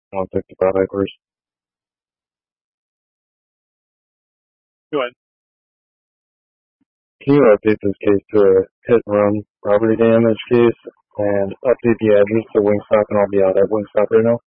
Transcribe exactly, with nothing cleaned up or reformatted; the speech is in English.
one sixty-five acres. Go ahead. Can you update this case to a hit and run property damage case and update the address to Wingstop, and I'll be out at Wingstop right now?